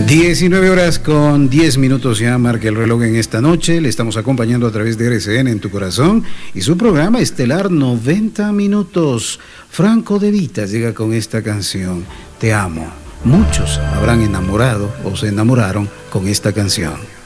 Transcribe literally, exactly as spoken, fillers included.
diecinueve horas con diez minutos ya marca el reloj en esta noche. Le estamos acompañando a través de R C N en tu corazón y su programa estelar noventa minutos. Franco De Vita llega con esta canción, Te amo. Muchos habrán enamorado o se enamoraron con esta canción.